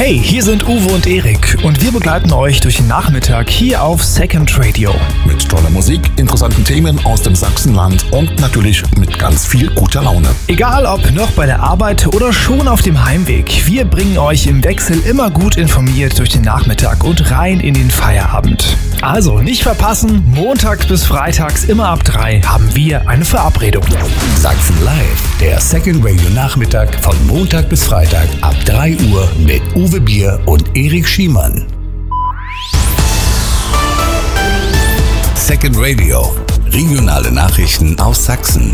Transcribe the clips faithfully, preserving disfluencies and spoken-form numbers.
Hey, hier sind Uwe und Erik und wir begleiten euch durch den Nachmittag hier auf Second Radio. Mit toller Musik, interessanten Themen aus dem Sachsenland und natürlich mit ganz viel guter Laune. Egal ob noch bei der Arbeit oder schon auf dem Heimweg, wir bringen euch im Wechsel immer gut informiert durch den Nachmittag und rein in den Feierabend. Also nicht verpassen, montags bis freitags immer ab drei haben wir eine Verabredung. Sachsen Live, der Second Radio Nachmittag von Montag bis Freitag ab drei Uhr mit Uwe Bier und Erik Schiemann. Second Radio, regionale Nachrichten aus Sachsen.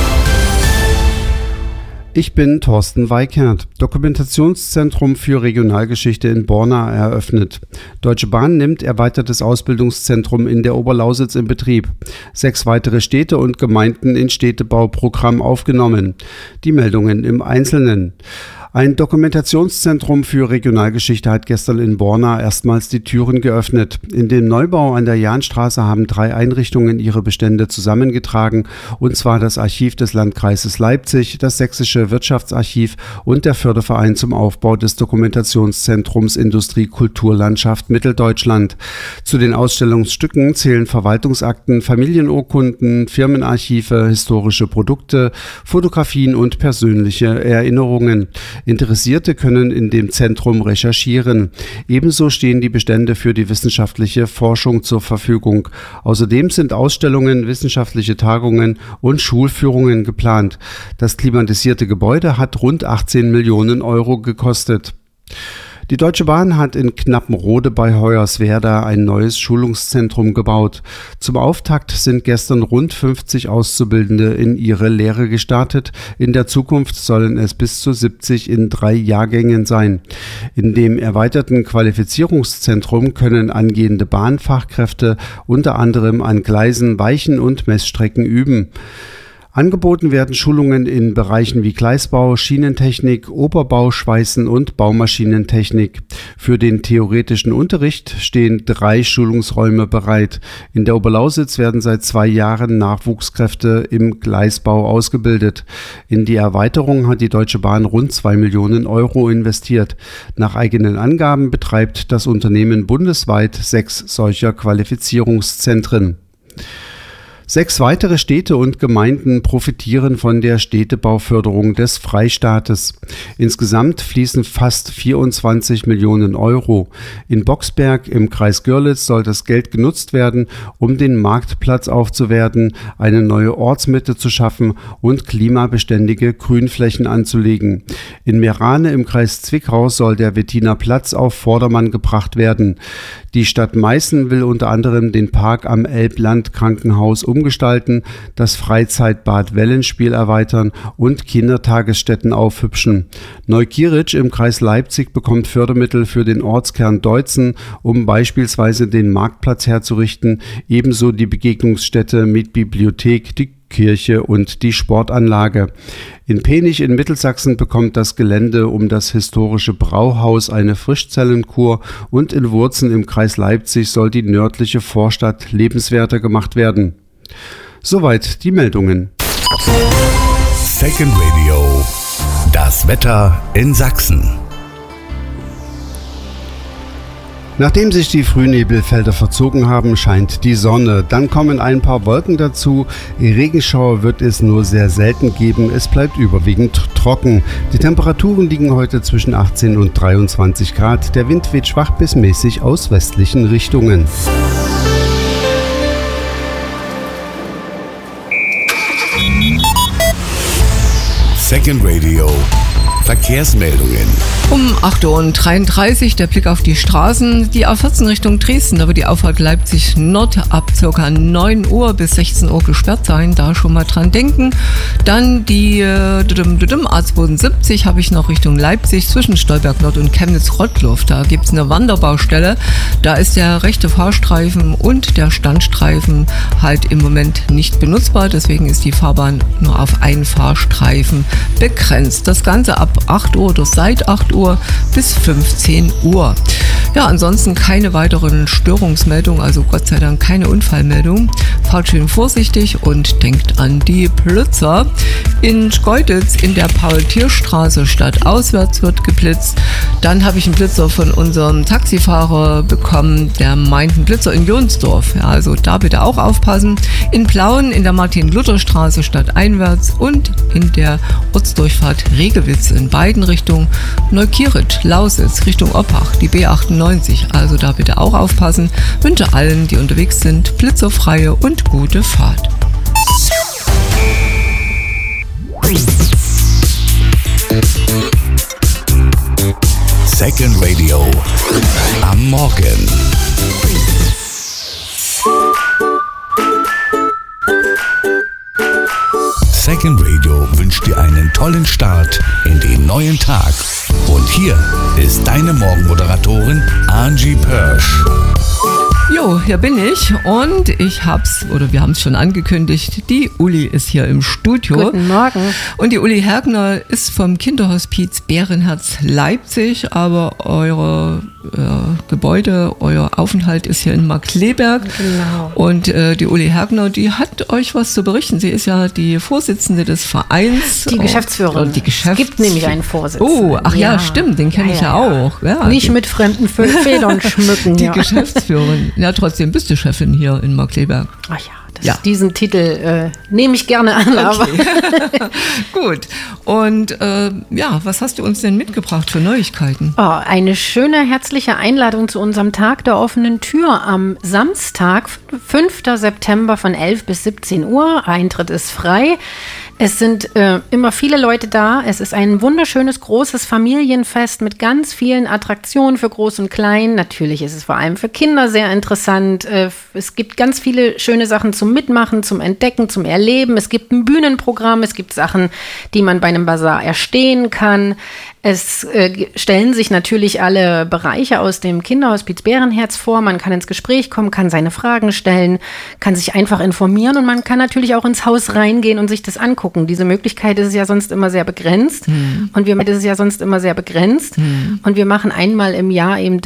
Ich bin Thorsten Weikert. Dokumentationszentrum für Regionalgeschichte in Borna eröffnet. Deutsche Bahn nimmt erweitertes Ausbildungszentrum in der Oberlausitz in Betrieb. Sechs weitere Städte und Gemeinden in Städtebauprogramm aufgenommen. Die Meldungen im Einzelnen. Ein Dokumentationszentrum für Regionalgeschichte hat gestern in Borna erstmals die Türen geöffnet. In dem Neubau an der Jahnstraße haben drei Einrichtungen ihre Bestände zusammengetragen, und zwar das Archiv des Landkreises Leipzig, das Sächsische Wirtschaftsarchiv und der Förderverein zum Aufbau des Dokumentationszentrums Industrie Kulturlandschaft Mitteldeutschland. Zu den Ausstellungsstücken zählen Verwaltungsakten, Familienurkunden, Firmenarchive, historische Produkte, Fotografien und persönliche Erinnerungen. Interessierte können in dem Zentrum recherchieren. Ebenso stehen die Bestände für die wissenschaftliche Forschung zur Verfügung. Außerdem sind Ausstellungen, wissenschaftliche Tagungen und Schulführungen geplant. Das klimatisierte Gebäude hat rund achtzehn Millionen Euro gekostet. Die Deutsche Bahn hat in Knappenrode bei Hoyerswerda ein neues Schulungszentrum gebaut. Zum Auftakt sind gestern rund fünfzig Auszubildende in ihre Lehre gestartet. In der Zukunft sollen es bis zu siebzig in drei Jahrgängen sein. In dem erweiterten Qualifizierungszentrum können angehende Bahnfachkräfte unter anderem an Gleisen, Weichen und Messstrecken üben. Angeboten werden Schulungen in Bereichen wie Gleisbau, Schienentechnik, Oberbau, Schweißen und Baumaschinentechnik. Für den theoretischen Unterricht stehen drei Schulungsräume bereit. In der Oberlausitz werden seit zwei Jahren Nachwuchskräfte im Gleisbau ausgebildet. In die Erweiterung hat die Deutsche Bahn rund zwei Millionen Euro investiert. Nach eigenen Angaben betreibt das Unternehmen bundesweit sechs solcher Qualifizierungszentren. Sechs weitere Städte und Gemeinden profitieren von der Städtebauförderung des Freistaates. Insgesamt fließen fast vierundzwanzig Millionen Euro. In Boxberg im Kreis Görlitz soll das Geld genutzt werden, um den Marktplatz aufzuwerten, eine neue Ortsmitte zu schaffen und klimabeständige Grünflächen anzulegen. In Meerane im Kreis Zwickau soll der Wettiner Platz auf Vordermann gebracht werden. Die Stadt Meißen will unter anderem den Park am Elbland-Krankenhaus umgestalten, das Freizeitbad Wellenspiel erweitern und Kindertagesstätten aufhübschen. Neukirich im Kreis Leipzig bekommt Fördermittel für den Ortskern Deutzen, um beispielsweise den Marktplatz herzurichten, ebenso die Begegnungsstätte mit Bibliothek, die Kirche und die Sportanlage. In Penich in Mittelsachsen bekommt das Gelände um das historische Brauhaus eine Frischzellenkur und in Wurzen im Kreis Leipzig soll die nördliche Vorstadt lebenswerter gemacht werden. Soweit die Meldungen. Second Radio, das Wetter in Sachsen. Nachdem sich die Frühnebelfelder verzogen haben, scheint die Sonne. Dann kommen ein paar Wolken dazu. Regenschauer wird es nur sehr selten geben. Es bleibt überwiegend trocken. Die Temperaturen liegen heute zwischen achtzehn und dreiundzwanzig Grad. Der Wind weht schwach bis mäßig aus westlichen Richtungen. Second Radio, Verkehrsmeldungen. Um acht Uhr dreiunddreißig der Blick auf die Straßen. Die A vierzehn Richtung Dresden, da wird die Auffahrt Leipzig Nord ab ca. neun Uhr bis sechzehn Uhr gesperrt sein. Da schon mal dran denken. Dann die äh, A zweiundsiebzig habe ich noch Richtung Leipzig zwischen Stolberg Nord und Chemnitz-Rottluff. Da gibt es eine Wanderbaustelle. Da ist der rechte Fahrstreifen und der Standstreifen halt im Moment nicht benutzbar. Deswegen ist die Fahrbahn nur auf einen Fahrstreifen begrenzt. Das Ganze ab acht Uhr oder seit acht Uhr bis fünfzehn Uhr. Ja, ansonsten keine weiteren Störungsmeldungen, also Gott sei Dank keine Unfallmeldung. Fahrt schön vorsichtig und denkt an die Blitzer. In Schkeuditz in der Paul-Thier-Straße stadtauswärts wird geblitzt. Dann habe ich einen Blitzer von unserem Taxifahrer bekommen, der meint einen Blitzer in Jonsdorf. Ja, also da bitte auch aufpassen. In Plauen in der Martin-Luther-Straße stadteinwärts und in der Ortsdurchfahrt Regewitz in beiden Richtungen. Neukirch, Lausitz, Richtung Oppach, die B achtundneunzig. Also da bitte auch aufpassen. Wünsche allen, die unterwegs sind, blitzerfreie und gute Fahrt. Second Radio am Morgen. Second Radio wünscht dir einen tollen Start in den neuen Tag. Und hier ist deine Morgenmoderatorin Angie Pörsch. Jo, hier bin ich und ich hab's, oder wir haben es schon angekündigt, die Uli ist hier im Studio. Guten Morgen. Und die Uli Hergner ist vom Kinderhospiz Bärenherz Leipzig, aber eure äh, Gebäude, euer Aufenthalt ist hier in Markkleeberg. Genau. Und äh, die Uli Hergner, die hat euch was zu berichten. Sie ist ja die Vorsitzende des Vereins. Die Geschäftsführerin. Und die Geschäfts- Es gibt nämlich einen Vorsitzenden. Oh, ach ja, ja stimmt, den kenne ja, ich ja, ja auch. Ja, Nicht die, mit fremden Federn schmücken. Die ja. Geschäftsführerin. Ja, trotzdem bist du Chefin hier in Markkleeberg. Ach ja, das, ja. diesen Titel äh, nehme ich gerne an. Okay. Aber gut. Und äh, ja, was hast du uns denn mitgebracht für Neuigkeiten? Oh, eine schöne, herzliche Einladung zu unserem Tag der offenen Tür am Samstag, fünften September von elf bis siebzehn Uhr. Eintritt ist frei. Es sind äh, immer viele Leute da. Es ist ein wunderschönes, großes Familienfest mit ganz vielen Attraktionen für Groß und Klein. Natürlich ist es vor allem für Kinder sehr interessant. Äh, es gibt ganz viele schöne Sachen zum Mitmachen, zum Entdecken, zum Erleben. Es gibt ein Bühnenprogramm. Es gibt Sachen, die man bei einem Basar erstehen kann. Es äh, stellen sich natürlich alle Bereiche aus dem Kinderhospiz Bärenherz vor. Man kann ins Gespräch kommen, kann seine Fragen stellen, kann sich einfach informieren und man kann natürlich auch ins Haus reingehen und sich das angucken. Diese Möglichkeit ist ja sonst immer sehr begrenzt. Hm. Und wir, das ist ja sonst immer sehr begrenzt. Hm. Und wir machen einmal im Jahr eben